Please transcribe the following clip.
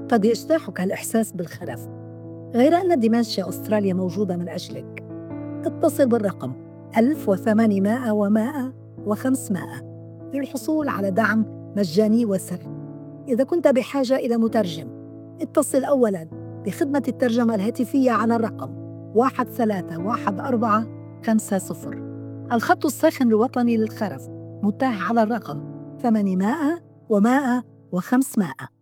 قد يجتاحك الإحساس بالخرف، غير أن دمنشيا أستراليا موجودة من أجلك. اتصل بالرقم 1800 و100 و500 للحصول على دعم مجاني وسري. إذا كنت بحاجة إلى مترجم، اتصل أولاً بخدمة الترجمة الهاتفية على الرقم 131450. الخط الساخن الوطني للخرف متاح على الرقم 800 و100 و500.